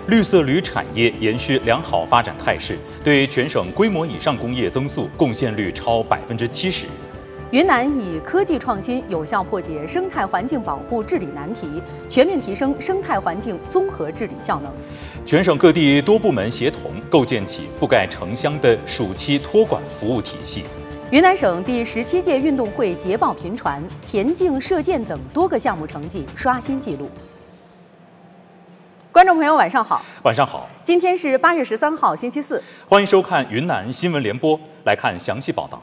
绿色铝产业延续良好发展态势，对全省规模以上工业增速贡献率超70%。 云南以科技创新有效破解生态环境保护治理难题，全面提升生态环境综合治理效能。 全省各地多部门协同构建起覆盖城乡的暑期托管服务体系。 云南省第17届运动会捷报频传，田径、射箭等多个项目成绩刷新纪录。观众朋友，晚上好。 晚上好。 今天是8月13号，星期四。 欢迎收看云南新闻联播，来看详细报道。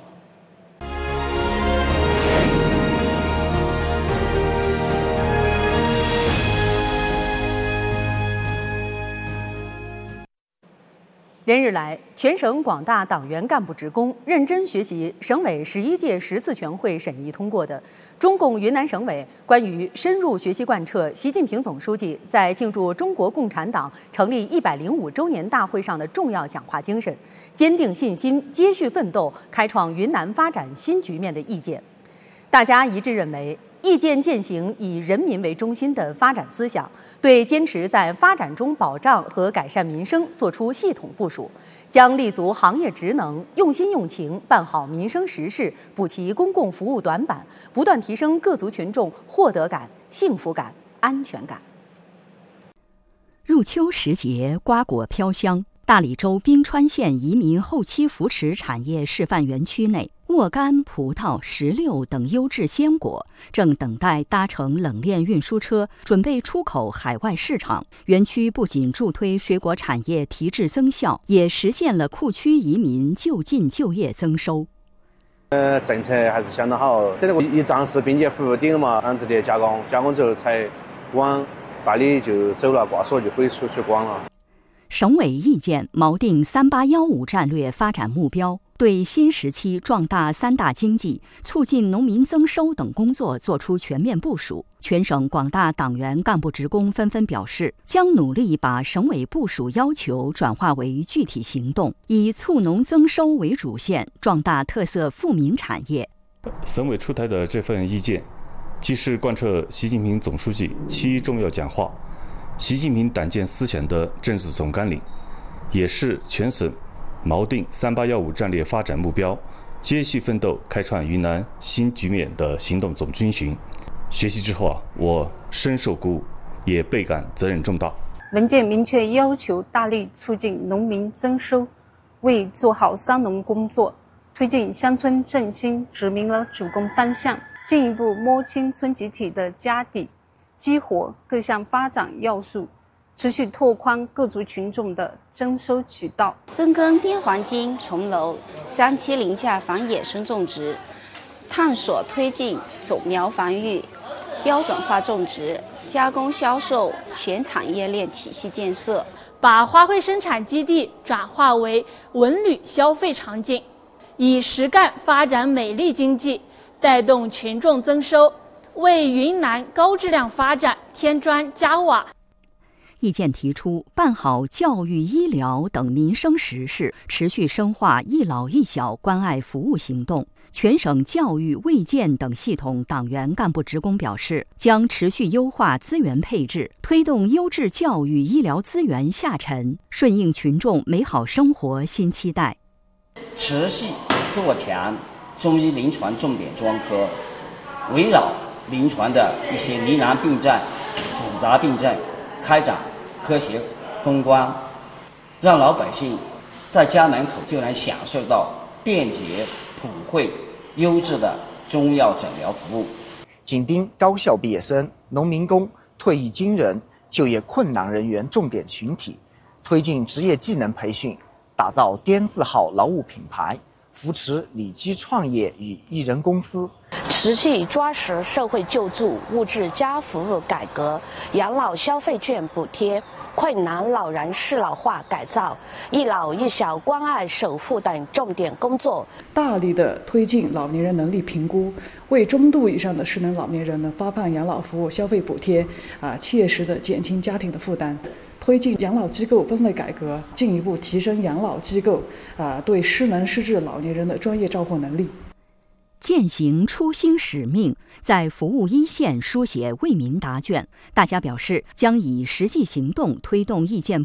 连日来，全省广大党员干部职工认真学习省委11届10次全会审议通过的中共云南省委关于深入学习贯彻习近平总书记在庆祝中国共产党成立105周年大会上的重要讲话精神，坚定信心，接续奋斗，开创云南发展新局面的意见。大家一致认为，意见践行以人民为中心的发展思想，对坚持在发展中保障和改善民生作出系统部署，将立足行业职能，用心用情办好民生实事，补齐公共服务短板，不断提升各族群众获得感、幸福感、安全感。 入秋时节，瓜果飘香。大理州宾川县移民后期扶持产业示范园区内，沃柑、葡萄、石榴等优质鲜果正等待搭乘冷链运输车，准备出口海外市场。园区不仅助推水果产业提质增效，也实现了库区移民就近就业增收。 政策还是相当好，这个一站式并接服务点嘛，直接加工之后才往大理就走了，挂锁就可以出去逛了。 省委意见锚定3815战略发展目标，对新时期壮大3大经济、促进农民增收等工作作出全面部署。全省广大党员干部职工纷纷表示，将努力把省委部署要求转化为具体行动，以促农增收为主线，壮大特色富民产业。 省委出台的这份意见，既是贯彻习近平总书记7重要讲话、习近平党建思想的政治总纲领，也是全省锚定3815战略发展目标、接续奋斗、开创云南新局面的行动总军训。学习之后我深受鼓舞，也倍感责任重大。 文件明确要求大力促进农民增收，为做好商农工作、推进乡村振兴指明了主攻方向，进一步摸清村集体的家底，激活各项发展要素，持续拓宽各族群众的增收渠道， 深耕边黄金、重楼、山区林下防野生种植，探索推进种苗防育、标准化种植、加工销售全产业链体系建设， 把花卉生产基地转化为文旅消费场景，以实干发展美丽经济，带动群众增收，为云南高质量发展添砖加瓦。 意见提出，办好教育、医疗等民生实事，持续深化一老一小关爱服务行动。全省教育、卫健等系统党员干部职工表示，将持续优化资源配置，推动优质教育、医疗资源下沉，顺应群众美好生活新期待。 持续做强中医临床重点专科，围绕临床的一些疑难病症、复杂病症开展科学攻关，让老百姓在家门口就能享受到便捷、普惠、优质的中药诊疗服务。 紧盯高校毕业生、农民工、退役军人、就业困难人员重点群体，推进职业技能培训，打造滇字号劳务品牌，扶持理居创业与艺人公司， 持续抓实社会救助、物质加服务改革、养老消费券补贴、困难老人适老化改造、一老一小关爱守护等重点工作， 大力的推进老年人能力评估，为中度以上的失能老年人呢发放养老服务消费补贴，切实的减轻家庭的负担。推进养老机构分类改革，进一步提升养老机构对失能失智老年人的专业照护能力。 践行初心使命，在服务一线书写为民答卷。大家表示，将以实际行动推动意见